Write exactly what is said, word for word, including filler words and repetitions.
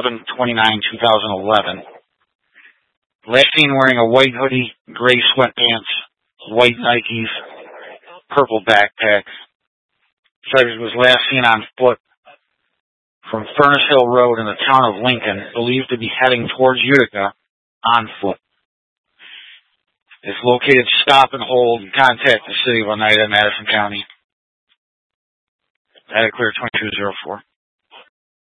eleven twenty-nine two thousand eleven. Last seen wearing a white hoodie, gray sweatpants, white Nikes, purple backpack. Subject was last seen on foot from Furnace Hill Road in the town of Lincoln, believed to be heading towards Utica on foot. If located, stop and hold and contact the city of Oneida, Madison County. Attic Clear twenty-two oh four.